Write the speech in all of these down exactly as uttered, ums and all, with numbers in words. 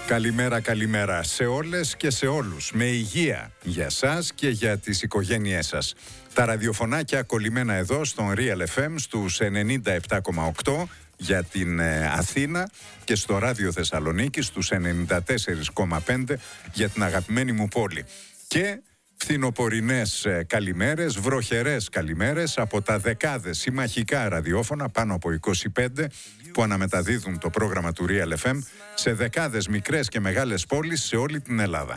Καλημέρα, καλημέρα σε όλες και σε όλους. Με υγεία για σας και για τις οικογένειές σας. Τα ραδιοφωνάκια κολλημένα εδώ στον Real εφ εμ στους ενενήντα επτά κόμμα οκτώ για την ε, Αθήνα και στο Ράδιο Θεσσαλονίκη στους ενενήντα τέσσερα κόμμα πέντε για την αγαπημένη μου πόλη. Και φθινοπορεινές ε, καλημέρες, βροχερές καλημέρες από τα δεκάδες συμμαχικά ραδιόφωνα, πάνω από είκοσι πέντε, που αναμεταδίδουν το πρόγραμμα του Real εφ εμ σε δεκάδες μικρές και μεγάλες πόλεις σε όλη την Ελλάδα.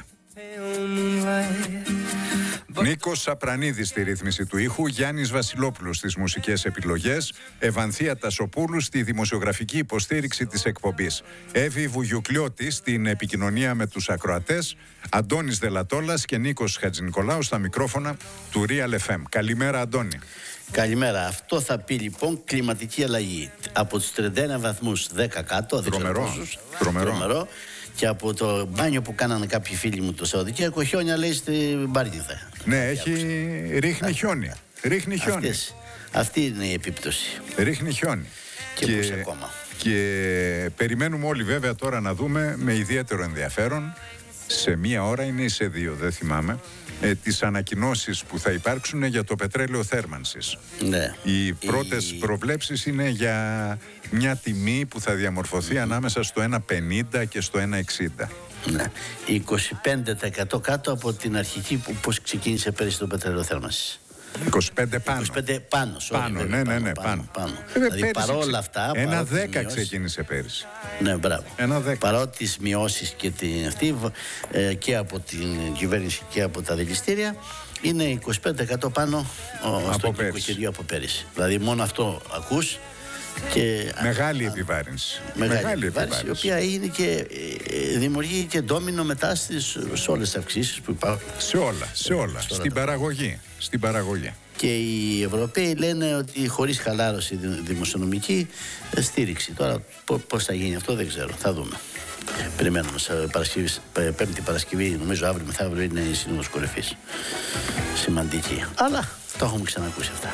Νίκος Σαπρανίδης στη ρύθμιση του ήχου, Γιάννης Βασιλόπουλος στις μουσικές επιλογές, Ευανθία Τασοπούλου στη δημοσιογραφική υποστήριξη της εκπομπής, Εύη Βουγιουκλιώτη στην επικοινωνία με τους ακροατές, Αντώνης Δελατόλας και Νίκος Χατζηνικολάου στα μικρόφωνα του Real εφ εμ. Καλημέρα, Αντώνη. Καλημέρα. Αυτό θα πει λοιπόν κλιματική αλλαγή. Από τους τριάντα ένα βαθμούς δέκα κάτω, δεν ξέρω πόσους, τρομερό. Και από το μπάνιο που κάνανε κάποιοι φίλοι μου το Σαββατοκύριακο, χιόνια λέει στην Μπάρνηθα. Ναι, έχει, ρίχνει χιόνι. Ρίχνει χιόνι. Αυτές, αυτή είναι η επίπτωση. Ρίχνει χιόνι. Και, και πώς ακόμα. Και περιμένουμε όλοι βέβαια τώρα να δούμε με ιδιαίτερο ενδιαφέρον, σε μία ώρα είναι ή σε δύο, δεν θυμάμαι, ε, τις ανακοινώσεις που θα υπάρξουν για το πετρέλαιο θέρμανσης. Ναι. Οι πρώτες η... προβλέψεις είναι για μια τιμή που θα διαμορφωθεί mm. ανάμεσα στο ένα πενήντα και στο ένα εξήντα. Ναι. είκοσι πέντε τοις εκατό κάτω από την αρχική που πώς ξεκίνησε πέρυσι το πετρέλαιο θέρμανσης. είκοσι πέντε πάνω. είκοσι πέντε πάνω, sorry, πάνω, ναι, ναι, ναι, πάνω. πάνω, πάνω. Ε, δηλαδή παρόλα αυτά. Ένα δέκα ξεκίνησε πέρυσι. Ναι, μπράβο. Ένα δέκα. Παρότι τις μειώσεις και την αυτή ε, και από την κυβέρνηση και από τα δηληστήρια, είναι είκοσι πέντε τοις εκατό πάνω ο, στο νοικοκυριό από πέρυσι. Δηλαδή μόνο αυτό ακούς. Και μεγάλη α, επιβάρυνση. Μεγάλη, μεγάλη επιβάρυνση, η οποία είναι και ε, δημιουργεί και ντόμινο μετά στις, σε όλες τις αυξήσεις που υπάρχουν. Σε όλα, σε όλα. Στην τώρα. παραγωγή. Στην παραγωγή. Και οι Ευρωπαίοι λένε ότι χωρίς χαλάρωση δημοσιονομική στήριξη. Τώρα πώς θα γίνει αυτό δεν ξέρω. Θα δούμε. Περιμένουμε σε Παρασκευή, Πέμπτη Παρασκευή, νομίζω αύριο μεθαύριο είναι η Σύνοδος Κορυφής. Σημαντική. Αλλά το έχουμε ξανακούσει αυτά.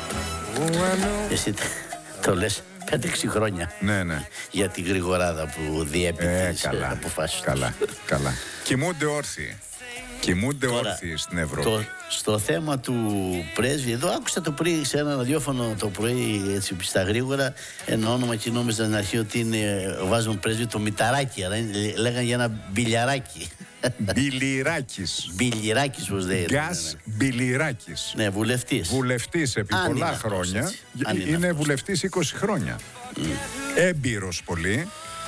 Εσύ το λες πέντε έξι χρόνια. Ναι, ναι. Για την γρηγοράδα που διέπει ε, τις καλά, αποφάσεις. Καλά, καλά. Κοιμούνται όρθιοι. Κοιμούνται όρθιοι στην Ευρώπη. Το, στο θέμα του πρέσβη, εδώ άκουσα το πρωί σε ένα ραδιόφωνο το πρωί, έτσι στα γρήγορα, ένα όνομα και νόμιζα στην αρχή ότι είναι, βάζουν πρέσβη το Μηταράκι, αλλά λέγανε για ένα μπιλιαράκι. Μπιλιράκης. Μπιλιράκης, πώς λέγεται. Γκάς Μπιλιράκης. Ναι, βουλευτής. Βουλευτής επί Αν πολλά είναι χρόνια. αυτός, είναι είναι βουλευτής είκοσι χρόνια. Mm. Έμπειρος πολύ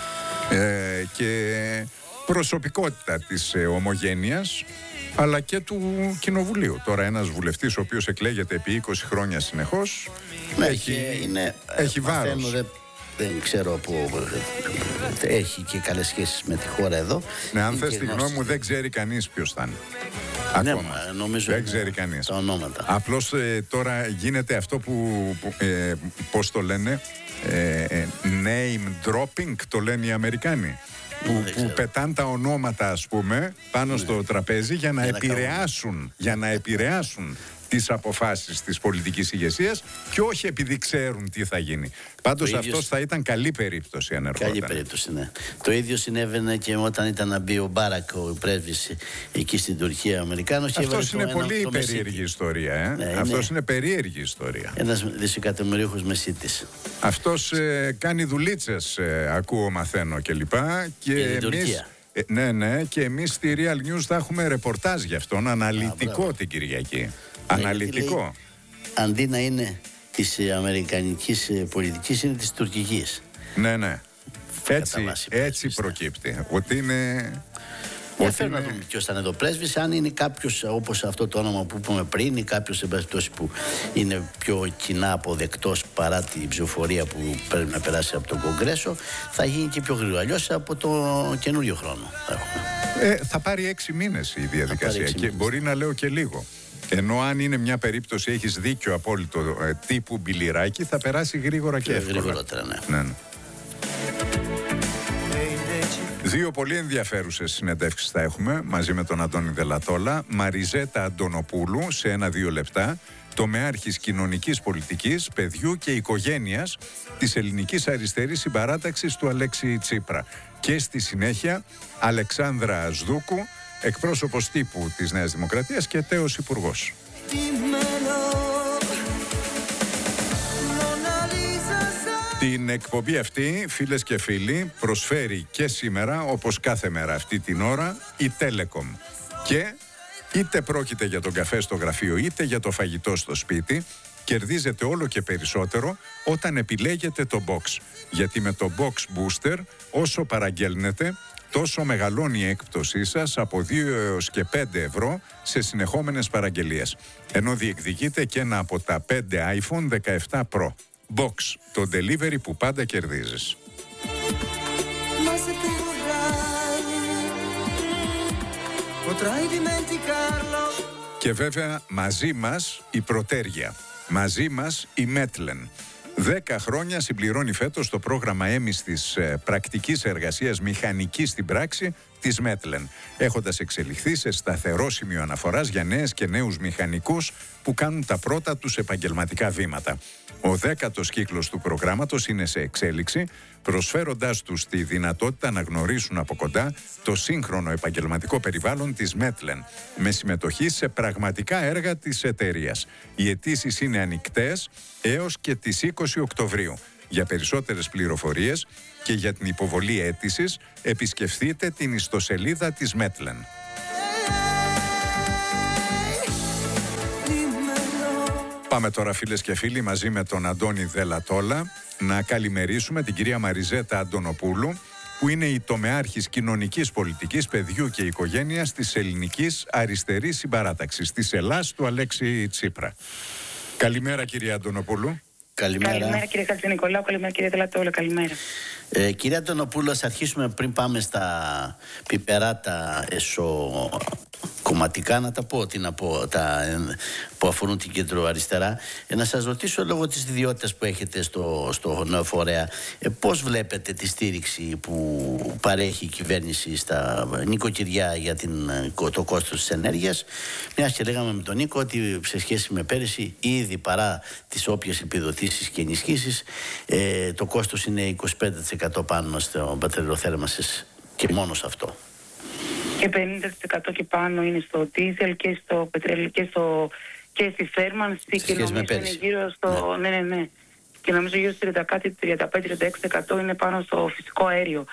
ε, και προσωπικότητα της ε, ομογένειας, αλλά και του Κοινοβουλίου. Τώρα ένας βουλευτής ο οποίος εκλέγεται επί είκοσι χρόνια συνεχώς, ναι, έχει, είναι, έχει βάρος. Δεν, δεν ξέρω από... Έχει και καλές σχέσεις με τη χώρα εδώ. Ναι, αν θες τη γνώμη μου, δεν ξέρει κανείς ποιος θα είναι. Ακόμα. Ναι, νομίζω δεν ξέρει κανείς. Τα ονόματα. Απλώς ε, τώρα γίνεται αυτό που, που ε, πώς το λένε, ε, ε, name dropping, το λένε οι Αμερικάνοι. Που, που πετάν τα ονόματα, ας πούμε, πάνω ναι. στο τραπέζι για να για επηρεάσουν, να για να επηρεάσουν τις αποφάσεις της πολιτικής ηγεσίας και όχι επειδή ξέρουν τι θα γίνει. Πάντως αυτός ίδιο... θα ήταν καλή περίπτωση αν ερχόταν. Καλή περίπτωση, ναι. Το ίδιο συνέβαινε και όταν ήταν να μπει ο Μπάρακ, ο πρέσβης εκεί στην Τουρκία, Αμερικάνος. Αυτός είναι πολύ περίεργη ιστορία. Ε? Ναι, Αυτός είναι... είναι περίεργη ιστορία. Ένας δισεκατομμυρίουχος μεσίτης. Αυτός ε, κάνει δουλίτσες, ε, ακούω, μαθαίνω κλπ. Και, και εμείς... Τουρκία. Ε, ναι, ναι, και εμείς στη Real News θα έχουμε ρεπορτάζ γι' αυτόν, αναλυτικό Α, την Κυριακή. Αναλυτικό. Λέει, αντί να είναι της αμερικανικής πολιτικής, είναι της τουρκικής. Ναι, ναι. Έτσι, έτσι προκύπτει. Ότι είναι... Δεν θέλω να δούμε ποιος θα είναι εδώ πρέσβης, αν είναι κάποιος όπως αυτό το όνομα που είπαμε πριν ή κάποιος που είναι πιο κοινά αποδεκτός παρά την ψηφοφορία που πρέπει να περάσει από τον Κογκρέσο, θα γίνει και πιο γρήγορα. Αλλιώς από το καινούριο χρόνο θα έχουμε. Ε, θα πάρει έξι μήνες η διαδικασία και μήνες. Μπορεί να λέω και λίγο. Ενώ αν είναι μια περίπτωση, έχεις δίκιο απόλυτο, ε, τύπου Μπιλιράκη, θα περάσει γρήγορα και εύκολα. Γρήγορότερα, ναι. ναι, ναι. Δύο πολύ ενδιαφέρουσες συνεντεύξεις θα έχουμε μαζί με τον Αντώνη Δελατόλα. Μαριζέτα Αντωνοπούλου σε ένα-δύο λεπτά τομεάρχης κοινωνικής πολιτικής, παιδιού και οικογένειας της Ελληνικής Αριστερής Συμπαράταξης του Αλέξη Τσίπρα. Και στη συνέχεια Αλεξάνδρα Σδούκου, εκπρόσωπος τύπου της Νέας Δημοκρατίας και τέος υπουργός. Την εκπομπή αυτή, φίλες και φίλοι, προσφέρει και σήμερα, όπως κάθε μέρα αυτή την ώρα, η Telecom. Και είτε πρόκειται για τον καφέ στο γραφείο, είτε για το φαγητό στο σπίτι, κερδίζετε όλο και περισσότερο όταν επιλέγετε το Box. Γιατί με το Box Booster, όσο παραγγέλνετε, τόσο μεγαλώνει η έκπτωσή σας από δύο έως και πέντε ευρώ σε συνεχόμενες παραγγελίες. Ενώ διεκδικείτε και ένα από τα πέντε iPhone δεκαεπτά Pro. Box, το delivery που πάντα κερδίζεις. Και βέβαια μαζί μας η Πρωτέργεια, μαζί μας η Μέτλεν. Δέκα χρόνια συμπληρώνει φέτος το πρόγραμμα έμιστης ε, πρακτικής εργασίας μηχανικής στην πράξη της Μέτλεν, έχοντας εξελιχθεί σε σταθερό σημείο αναφοράς για νέες και νέους μηχανικούς που κάνουν τα πρώτα τους επαγγελματικά βήματα. Ο δέκατος κύκλος του προγράμματος είναι σε εξέλιξη, προσφέροντάς τους τη δυνατότητα να γνωρίσουν από κοντά το σύγχρονο επαγγελματικό περιβάλλον της Μέτλεν, με συμμετοχή σε πραγματικά έργα της εταιρείας. Οι αιτήσεις είναι ανοιχτές έως και τις είκοσι Οκτωβρίου. Για περισσότερες πληροφορίες και για την υποβολή αίτησης, επισκεφθείτε την ιστοσελίδα της Μέτλεν. Πάμε τώρα, φίλες και φίλοι, μαζί με τον Αντώνη Δελατόλα, να καλημερίσουμε την κυρία Μαριζέτα Αντωνοπούλου, που είναι η τομεάρχης κοινωνικής πολιτικής, παιδιού και οικογένειας της Ελληνικής Αριστερής Συμπαράταξης, της Ελλάς του Αλέξη Τσίπρα. Καλημέρα, κυρία Αντωνοπούλου. Καλημέρα. Καλημέρα, κύριε Χατζηνικολάου. Καλημέρα, κύριε Δελατόλα. Καλημέρα. Ε, κυρία Αντωνοπούλου, ας αρχίσουμε πριν πάμε στα πιπεράτα εσωκομματικά, να τα πω, τι να πω, τα, που αφορούν την κεντροαριστερά. Ε, να σας ρωτήσω λόγω της ιδιότητας που έχετε στο, στο νέο φορέα, ε, πώς βλέπετε τη στήριξη που παρέχει η κυβέρνηση στα νοικοκυριά για την, το κόστος της ενέργειας, μιας και λέγαμε με τον Νίκο ότι σε σχέση με πέρυσι, ήδη παρά τις όποιες επιδοτήσεις και ενισχύσεις, ε, το κόστος είναι είκοσι πέντε τοις εκατό πάνω στο πετρελαιοθέρμα σας και μόνο σε αυτό. Και πενήντα τοις εκατό και πάνω είναι στο δίζελ και στο πετρέλαιο και, στο, και στη θέρμανση, και νομίζω είναι γύρω στο... Ναι, ναι, ναι. ναι. Και νομίζω γύρω στο τριάντα πέντε με τριάντα έξι τοις εκατό είναι πάνω στο φυσικό αέριο.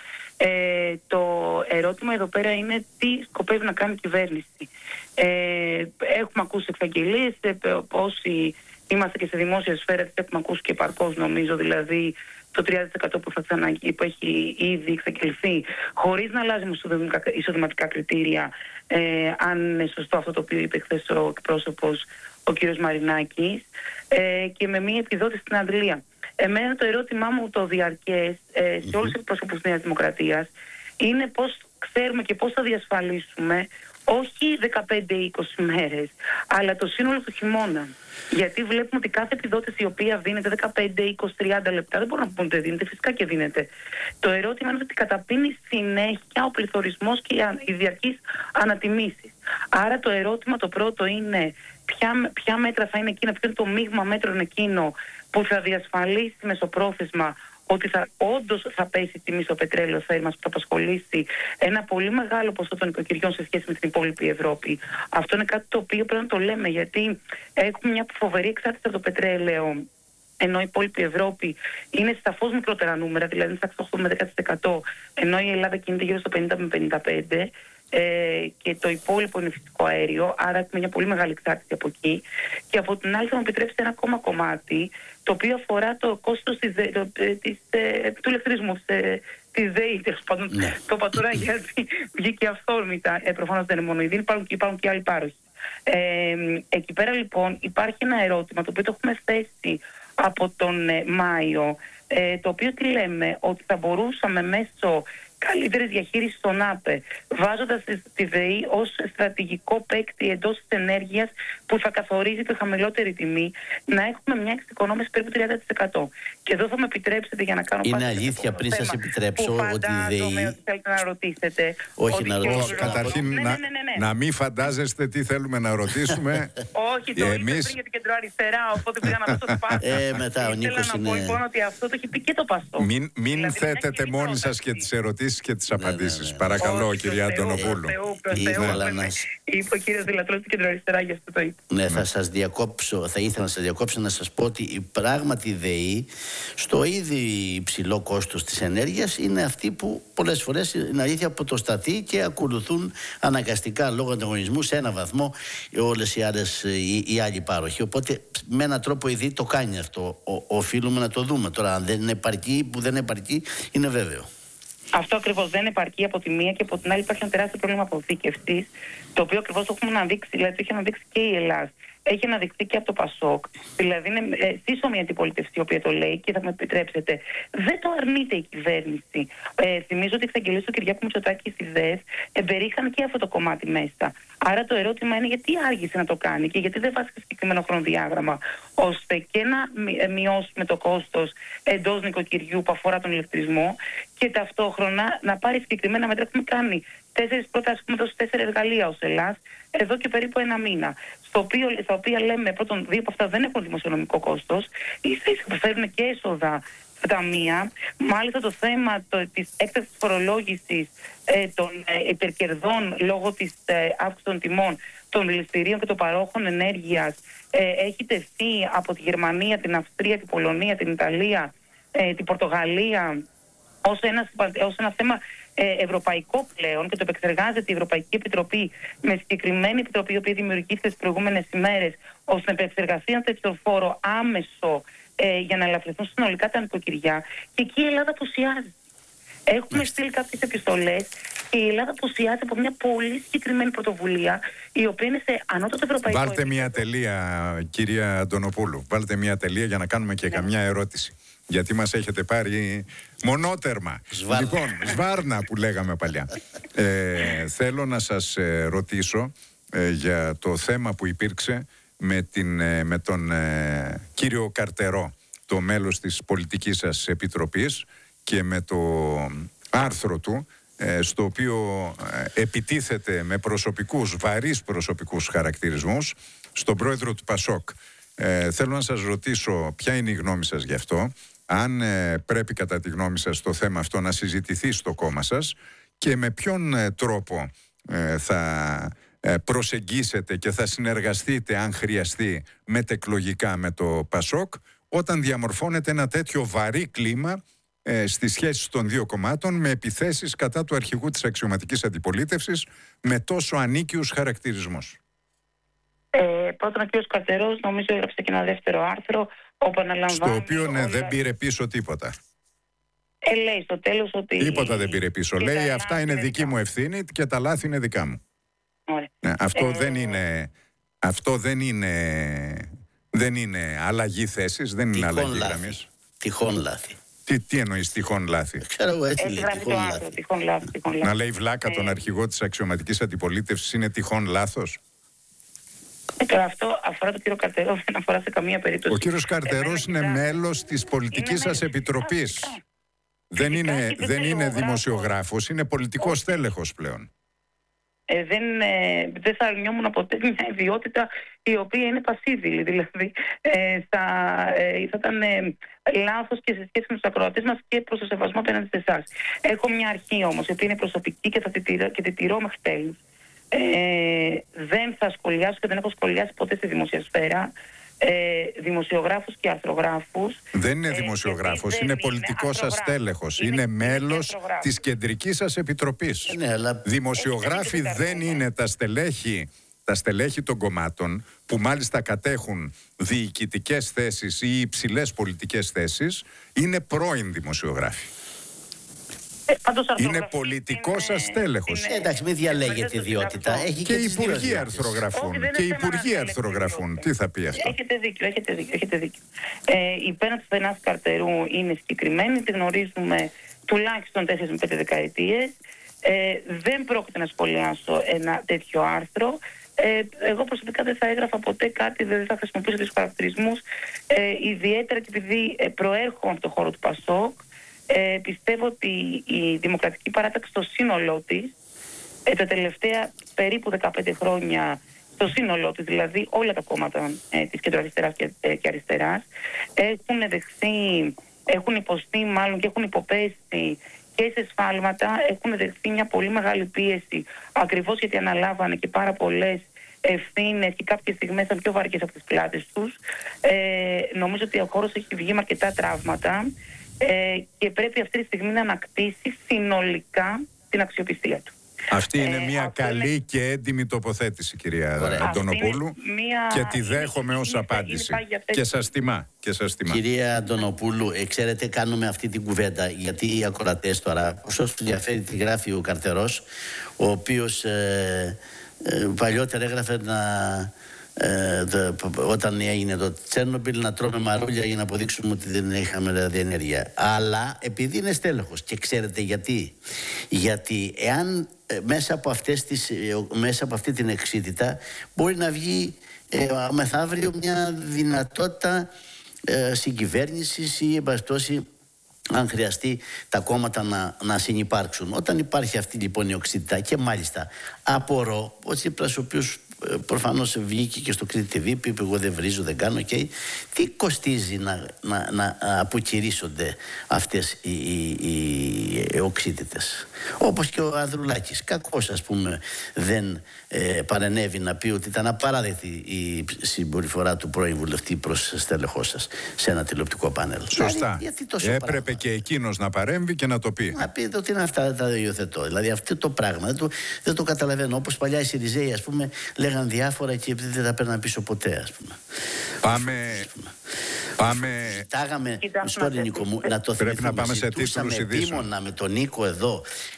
Ε, το ερώτημα εδώ πέρα είναι τι σκοπεύει να κάνει η κυβέρνηση. Ε, έχουμε ακούσει εξαγγελίες, ε, όσοι είμαστε και σε δημόσια σφαίρα, τις έχουμε ακούσει και παρκώς, νομίζω, δηλαδή το τριάντα τοις εκατό που, θα ξαναγεί, που έχει ήδη εξαγγελθεί, χωρίς να αλλάζουμε εισοδηματικά κριτήρια, ε, αν είναι σωστό αυτό το οποίο είπε χθες ο εκπρόσωπος, ο κύριος Μαρινάκης, ε, και με μία επιδότηση στην Αντλία. Εμένα το ερώτημά μου το διαρκές ε, σε όλους τους εκπρόσωπους της Νέας Δημοκρατίας είναι πώς ξέρουμε και πώς θα διασφαλίσουμε όχι δεκαπέντε είκοσι μέρες, αλλά το σύνολο του χειμώνα. Γιατί βλέπουμε ότι κάθε επιδότηση η οποία δίνεται δεκαπέντε, είκοσι, τριάντα λεπτά, δεν μπορούμε να πούμε ότι δεν δίνεται, φυσικά και δίνεται. Το ερώτημα είναι ότι καταπίνει συνέχεια ο πληθωρισμός και οι διαρκείς ανατιμήσεις. Άρα το ερώτημα το πρώτο είναι ποια, ποια μέτρα θα είναι εκείνα, ποιο είναι το μείγμα μέτρων εκείνο που θα διασφαλίσει μεσοπρόθεσμα ότι θα, όντως θα πέσει η τιμή στο πετρέλαιο θέρμανσης, που θα απασχολήσει ένα πολύ μεγάλο ποσό των οικοκυριών σε σχέση με την υπόλοιπη Ευρώπη. Αυτό είναι κάτι το οποίο πρέπει να το λέμε, γιατί έχουμε μια φοβερή εξάρτηση από το πετρέλαιο, ενώ η υπόλοιπη Ευρώπη είναι σαφώς μικρότερα νούμερα, δηλαδή στα οκτώ με δέκα τοις εκατό, ενώ η Ελλάδα κινείται γύρω στο πενήντα με πενήντα πέντε τοις εκατό. Ε, και το υπόλοιπο είναι φυσικό αέριο, άρα έχουμε μια πολύ μεγάλη εξάρτηση από εκεί. Και από την άλλη θα μου επιτρέψετε ένα ακόμα κομμάτι, το οποίο αφορά το κόστος της, της, του ηλεκτρισμού, της ΔΕΗ, τέλος πάντων. Ναι. Το πατουρά, γιατί βγήκε αυθόρμητα, ε, προφανώς δεν είναι μόνο η ΔΕΗ, υπάρχουν, υπάρχουν και άλλοι πάροχοι. Ε, εκεί πέρα λοιπόν υπάρχει ένα ερώτημα, το οποίο το έχουμε θέσει από τον ε, Μάιο, ε, το οποίο τι λέμε, ότι θα μπορούσαμε μέσω καλύτερης διαχείρισης των ΑΠΕ, βάζοντας τη ΔΕΗ ως στρατηγικό παίκτη εντός της ενέργειας που θα καθορίζει τη χαμηλότερη τιμή, να έχουμε μια εξοικονόμηση περίπου τριάντα τοις εκατό. Και εδώ θα με επιτρέψετε για να κάνω είναι αλήθεια, πριν σας επιτρέψω, ότι η ΔΕΗ... ότι θέλετε να ρωτήσετε. Όχι να ρωτήσω. Καταρχήν ναι, ναι, ναι, ναι, ναι. να μην φαντάζεστε τι θέλουμε να ρωτήσουμε. Όχι, το εμείς... πριν για την κεντροαριστερά, οπότε πήγα να δώσω σπάсно. Ε, μετά ο Νίκος είναι... να πω λοιπόν ότι αυτό το έχει πει και το Πασόκ. Μην, μην δηλαδή, θέτετε μόνοι σας και τις ερωτήσεις και τις απαντήσεις. Ναι, ναι, ναι. Παρακαλώ, όχι, κυρία Αντωνοπούλου. Είπε ο κύριος Δηλατρός στην κεντροαριστερά, για αυτό το είπε. Ναι, θα σας διακόψω, θα ήθελα να σας διακόψω να σας πω ότι η πράγματι ΔΕΗ στο ήδη υψηλό κόστος της ενέργειας είναι αυτοί που πολλές φορές είναι αλήθεια αποτοσταθεί και ακολουθούν αναγκαστικά λόγω ανταγωνισμού σε ένα βαθμό όλες οι άλλες οι, οι άλλοι πάροχοι. Οπότε με έναν τρόπο η ΔΕΗ το κάνει αυτό. Ο, οφείλουμε να το δούμε. Τώρα αν δεν είναι επαρκή, που δεν επαρκεί, είναι βέβαιο. Αυτό ακριβώς δεν επαρκεί από τη μία, και από την άλλη υπάρχει ένα τεράστιο πρόβλημα αποθήκευσης, το οποίο ακριβώς το έχουμε αναδείξει, δηλαδή το έχει αναδείξει και η Ελλάδα. Έχει αναδειχθεί και από το Πασόκ. Δηλαδή είναι ε, σύσσωμη αντιπολίτευση η οποία το λέει, και θα με επιτρέψετε. Δεν το αρνείται η κυβέρνηση. Ε, θυμίζω ότι οι εξαγγελίες του Κυριάκου Μητσοτάκη στις ΔΕΣ εμπερίχαν και αυτό το κομμάτι μέσα. Άρα το ερώτημα είναι γιατί άργησε να το κάνει και γιατί δεν βάζει συγκεκριμένο χρονοδιάγραμμα, ώστε και να μειώσουμε το κόστος εντός νοικοκυριού που αφορά τον ηλεκτρισμό, και ταυτόχρονα να πάρει συγκεκριμένα μέτρα. Έχουμε κάνει τέσσερις προτάσεις, έχουμε δώσει τέσσερα εργαλεία ως Ελλάς εδώ και περίπου ένα μήνα. Στο οποίο, στα οποία λέμε πρώτον, δύο από αυτά δεν έχουν δημοσιονομικό κόστος, ίσα ίσα που φέρνουν και έσοδα στα ταμεία. Μάλιστα το θέμα το, της έκτακτης φορολόγησης ε, των ε, υπερκερδών λόγω της ε, αύξησης των τιμών των δηληστηρίων και των παρόχων ενέργειας ε, έχει τεθεί από τη Γερμανία, την Αυστρία, την Πολωνία, την Ιταλία, ε, την Πορτογαλία ως ένα, ως ένα θέμα ε, ευρωπαϊκό πλέον, και το επεξεργάζεται η Ευρωπαϊκή Επιτροπή με συγκεκριμένη επιτροπή, η οποία δημιουργήθηκε τις προηγούμενες ημέρες, ώστε να επεξεργαστεί ένα τέτοιο φόρο άμεσο ε, για να ελαφρυνθούν συνολικά τα νοικοκυριά. Και εκεί η Ελλάδα απουσιάζει. Έχουμε στείλει κάποιες επιστολές και η Ελλάδα απουσιάζει από μια πολύ συγκεκριμένη πρωτοβουλία, η οποία είναι σε ανώτατο ευρωπαϊκό. Βάλτε επίπεδο. Μια τελεία, κυρία Αντωνοπούλου. Βάλτε μια τελεία για να κάνουμε και yeah. καμιά ερώτηση. Γιατί μας έχετε πάρει μονότερμα. Σβάρνα. Λοιπόν, σβάρνα που λέγαμε παλιά. Ε, θέλω να σας ε, ρωτήσω ε, για το θέμα που υπήρξε με, την, ε, με τον ε, κύριο Καρτερό, το μέλος της πολιτικής σας επιτροπής, και με το άρθρο του, ε, στο οποίο ε, επιτίθεται με προσωπικούς, βαρύς προσωπικούς χαρακτηρισμούς στον πρόεδρο του Πασόκ. Ε, θέλω να σας ρωτήσω ποια είναι η γνώμη σας γι' αυτό, αν ε, πρέπει κατά τη γνώμη σας το θέμα αυτό να συζητηθεί στο κόμμα σας, και με ποιον ε, τρόπο ε, θα ε, προσεγγίσετε και θα συνεργαστείτε, αν χρειαστεί, μετεκλογικά με το Πασόκ, όταν διαμορφώνεται ένα τέτοιο βαρύ κλίμα ε, στις σχέσεις των δύο κομμάτων, με επιθέσεις κατά του αρχηγού της αξιωματικής αντιπολίτευσης με τόσο ανίκιους χαρακτηρισμούς. Ε, πρώτον, ο κ. Καρτερός νομίζω έγραψε και ένα δεύτερο άρθρο, όπου αναλαμβάνει... Στο οποίο ναι, όλα... δεν πήρε πίσω τίποτα. Ε, λέει στο τέλος ότι... Τίποτα δεν πήρε πίσω. Λέει αυτά είναι δική μου ευθύνη και τα λάθη είναι δικά μου. Ναι, αυτό, ε... δεν είναι, αυτό δεν είναι... Δεν είναι αλλαγή θέσης, δεν είναι αλλαγή γραμμής. Τυχόν λάθη. Τι, τι εννοείς τυχόν λάθη? Ξέρω εγώ, έτσι λέει, τυχόν λάθη. Τυχόν λάθη, τυχόν λάθη. Να λέει βλάκα ε... τον αρχηγό της αξιωματικής αντιπολίτευσης είναι τυχόν λάθος. Ε, αυτό αφορά τον κύριο Καρτερό, δεν αφορά σε καμία περίπτωση. Ο κύριος Καρτερός είναι μέλος της πολιτικής σας επιτροπής. Δεν είναι, δεν είναι δημοσιογράφος, είναι πολιτικός στέλεχος πλέον. Ε, δεν, ε, δεν θα αρνιόμουν ποτέ μια ιδιότητα η οποία είναι πασίβιλη. Δηλαδή ε, θα, ε, θα ήταν ε, λάθος και σε σχέση με τους ακροατές μας και προς το σεβασμό απέναντι σε εσάς. Έχω μια αρχή όμως, η οποία είναι προσωπική και θα τη τηρώ, και τη τηρώ μέχρι τέλους. Ε, δεν θα σχολιάσω και δεν έχω σχολιάσει ποτέ στη δημόσια σφαίρα ε, δημοσιογράφους και αρθρογράφους. Δεν είναι δημοσιογράφος, ε, είναι πολιτικός σας στέλεχος. Είναι, είναι μέλος της κεντρικής σας επιτροπής. Ε, ναι, αλλά... Δημοσιογράφοι δεν είναι τα στελέχη, τα στελέχη των κομμάτων, που μάλιστα κατέχουν διοικητικές θέσεις ή υψηλές πολιτικές θέσεις. Είναι πρώην δημοσιογράφοι. Είναι πολιτικό σας στέλεχος. Είναι... Εντάξει, μην διαλέγεται ιδιότητα. Έχει και, και οι υπουργοί αρθρογραφούν. Και οι υπουργοί αρθρογραφούν. Τι θα πει αυτό? Έχετε δίκιο, έχετε δίκιο. Έχετε δίκιο. Ε, η πένα της Θενάς Καρτερού είναι συγκεκριμένη, τη γνωρίζουμε τουλάχιστον τέσσερις με πέντε δεκαετίες. Ε, δεν πρόκειται να σχολιάσω ένα τέτοιο άρθρο. Ε, εγώ προσωπικά δεν θα έγραφα ποτέ κάτι, δεν θα χρησιμοποιήσω τους χαρακτηρισμούς, ε, ιδιαίτερα και επειδή ε, προέρχομαι από το χώρο του Πασόκ. Ε, πιστεύω ότι η Δημοκρατική Παράταξη στο σύνολό της, ε, τα τελευταία περίπου δεκαπέντε χρόνια, στο σύνολό της, δηλαδή όλα τα κόμματα ε, της κεντροαριστεράς και, ε, και αριστεράς, έχουν δεχθεί, έχουν υποστεί μάλλον και έχουν υποπέσει και σε σφάλματα, έχουν δεχθεί μια πολύ μεγάλη πίεση, ακριβώς γιατί αναλάβανε και πάρα πολλές ευθύνες και κάποιες στιγμές ήταν πιο βαριές από τις πλάτες τους. Ε, νομίζω ότι ο χώρος έχει βγει με αρκετά τραύματα ε, και πρέπει αυτή τη στιγμή να ανακτήσει συνολικά την αξιοπιστία του. Αυτή είναι ε, μια καλή είναι... και έντιμη τοποθέτηση, κυρία Αντωνοπούλου, μια... και τη δέχομαι ως απάντηση. Και σας τιμά. Και σας τιμά. Κυρία Αντωνοπούλου, ε, ξέρετε, κάνουμε αυτή την κουβέντα γιατί οι ακροατές τώρα, όσο τους ενδιαφέρει, τη γράφει ο Καρτερός, ο οποίος ε, ε, παλιότερα έγραφε να... Ε, το, όταν έγινε το Τσέρνομπιλ, να τρώμε μαρούλια για να αποδείξουμε ότι δεν είχαμε δηλαδή ενέργεια. Αλλά επειδή είναι στέλεχος, και ξέρετε γιατί, γιατί εάν ε, μέσα, από αυτές τις, ε, μέσα από αυτή την εξίτητα μπορεί να βγει ε, μεθαύριο μια δυνατότητα ε, συγκυβέρνησης ή εν πάση περιπτώσει, αν χρειαστεί τα κόμματα να, να συνυπάρξουν. Όταν υπάρχει αυτή λοιπόν η οξύτητα, και μάλιστα απορώ ο Τσίπρας, ο οποίος προφανώς βγήκε και στο Κρήτη τι βι, είπε εγώ δεν βρίζω, δεν κάνω, okay. Τι κοστίζει να, να, να αποκηρύσσονται αυτές οι, οι, οι, οι οξύτητες. Όπως και ο Ανδρουλάκης, κακώς ας πούμε δεν ε, παρενέβη να πει ότι ήταν απαράδεκτη η συμπεριφορά του πρώην βουλευτή προς στέλεχό σας σε ένα τηλεοπτικό πάνελ. Σωστά. Δηλαδή, έπρεπε πράγμα. Και εκείνος να παρέμβει και να το πει. Να πει ότι είναι αυτά, τα υιοθετώ. Δηλαδή αυτό το πράγμα δεν το, δεν το καταλαβαίνω. Όπως παλιά οι Σιριζέοι, ας πούμε, λέγαν διάφορα και δεν τα παίρναν πίσω ποτέ, ας πούμε. Πάμε. Πάμε. Ζητάγαμε, sorry Νίκο μου, να το πρέπει να πάμε σε τίτλους ειδήσεων. Επίμονα με τον Νίκο εδώ,